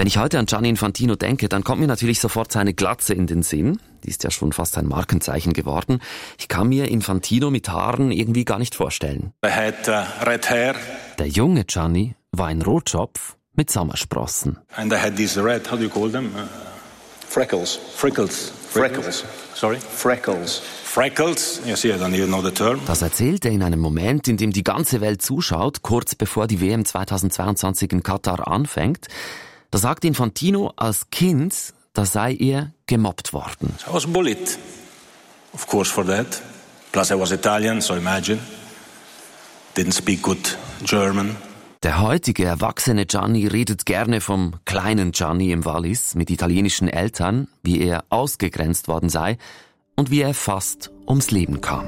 Wenn ich heute an Gianni Infantino denke, dann kommt mir natürlich sofort seine Glatze in den Sinn. Die ist ja schon fast ein Markenzeichen geworden. Ich kann mir Infantino mit Haaren irgendwie gar nicht vorstellen. I had red hair. Der junge Gianni war ein Rotschopf mit Sommersprossen. And I had these red, how do you call them? Freckles. Sorry? Freckles. Freckles? You see, I don't even know the term. Das erzählt er in einem Moment, in dem die ganze Welt zuschaut, kurz bevor die WM 2022 in Katar anfängt. Da sagt Infantino, als Kind, da sei er gemobbt worden. I was bullied, of course, for that. Plus I was Italian, so imagine. Didn't speak good German. Der heutige erwachsene Gianni redet gerne vom kleinen Gianni im Wallis mit italienischen Eltern, wie er ausgegrenzt worden sei und wie er fast ums Leben kam.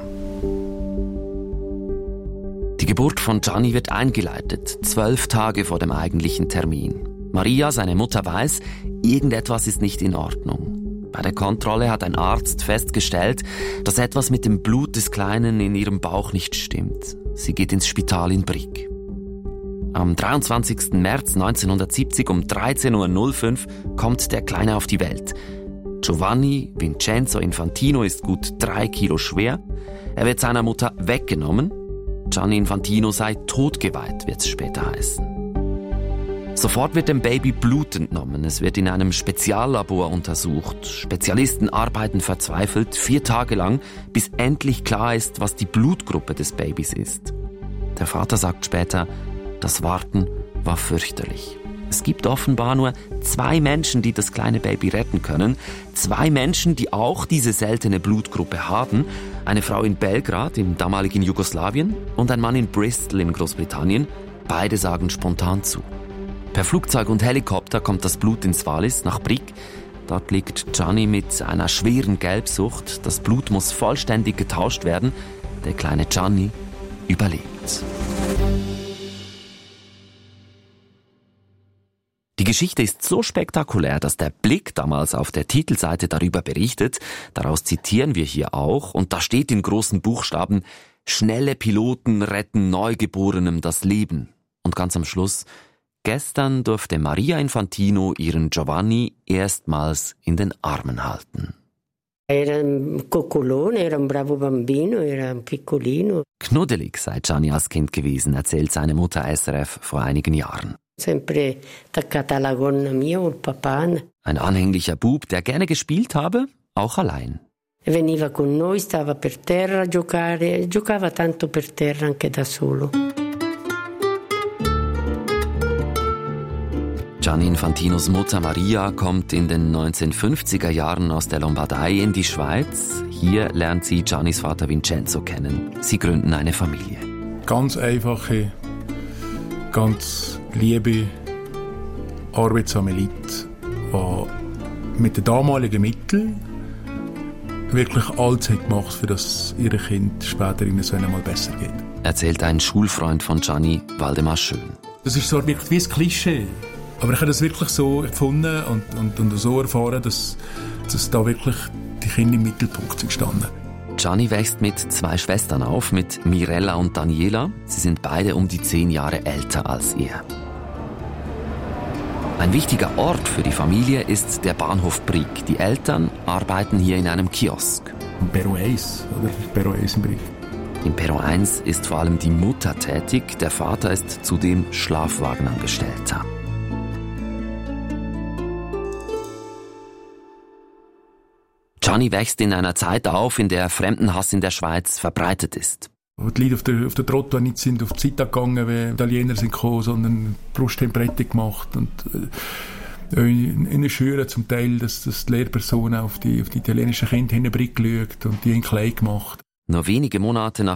Die Geburt von Gianni wird eingeleitet, 12 Tage vor dem eigentlichen Termin. Maria, seine Mutter, weiß, irgendetwas ist nicht in Ordnung. Bei der Kontrolle hat ein Arzt festgestellt, dass etwas mit dem Blut des Kleinen in ihrem Bauch nicht stimmt. Sie geht ins Spital in Brig. Am 23. März 1970 um 13.05 Uhr kommt der Kleine auf die Welt. Giovanni Vincenzo Infantino ist gut 3 Kilo schwer. Er wird seiner Mutter weggenommen. Gianni Infantino sei totgeweiht, wird es später heißen. Sofort wird dem Baby Blut entnommen. Es wird in einem Speziallabor untersucht. Spezialisten arbeiten verzweifelt 4 Tage lang, bis endlich klar ist, was die Blutgruppe des Babys ist. Der Vater sagt später, das Warten war fürchterlich. Es gibt offenbar nur 2 Menschen, die das kleine Baby retten können. 2 Menschen, die auch diese seltene Blutgruppe haben. Eine Frau in Belgrad, im damaligen Jugoslawien, und ein Mann in Bristol in Großbritannien. Beide sagen spontan zu. Per Flugzeug und Helikopter kommt das Blut ins Wallis nach Brig. Dort liegt Gianni mit einer schweren Gelbsucht. Das Blut muss vollständig getauscht werden. Der kleine Gianni überlebt. Die Geschichte ist so spektakulär, dass der Blick damals auf der Titelseite darüber berichtet. Daraus zitieren wir hier auch. Und da steht in großen Buchstaben: Schnelle Piloten retten Neugeborenem das Leben. Und ganz am Schluss: Gestern durfte Maria Infantino ihren Giovanni erstmals in den Armen halten. Era un coccolone, era un bravo bambino, era un piccolino. Knuddelig sei Gianni als Kind gewesen, erzählt seine Mutter SRF vor einigen Jahren. Sempre attaccata alla gonna mia o il papà. Ein anhänglicher Bub, der gerne gespielt habe, auch allein. Veniva con noi, stava per terra a giocare, giocava tanto per terra anche da solo. Gianni Infantinos Mutter Maria kommt in den 1950er Jahren aus der Lombardei in die Schweiz. Hier lernt sie Giannis Vater Vincenzo kennen. Sie gründen eine Familie. Ganz einfache, ganz liebe, arbeitsame Leute, die mit den damaligen Mitteln wirklich alles gemacht, für dass ihre Kind später ihnen so einmal besser geht. Erzählt ein Schulfreund von Gianni, Waldemar Schön. Das ist so wirklich wie ein Klischee. Aber ich habe das wirklich so gefunden und so erfahren, dass da wirklich die Kinder im Mittelpunkt sind gestanden. Gianni wächst mit 2 Schwestern auf, mit Mirella und Daniela. Sie sind beide um die 10 Jahre älter als er. Ein wichtiger Ort für die Familie ist der Bahnhof Brig. Die Eltern arbeiten hier in einem Kiosk. Im Perro 1, oder? Perro 1 in Brig. Im Perro 1 ist vor allem die Mutter tätig. Der Vater ist zudem Schlafwagenangestellter. Gianni wächst in einer Zeit auf, in der Fremdenhass in der Schweiz verbreitet ist. Die Leute auf der Trottoir nicht sind auf die Seite gegangen, wie Italiener sind gekommen, sondern Brusttemperette gemacht. Und in den Schulen zum Teil, dass die Lehrperson auf die italienischen Kinder hinten geschaut und die in Kleid gemacht. Nur wenige Monate nach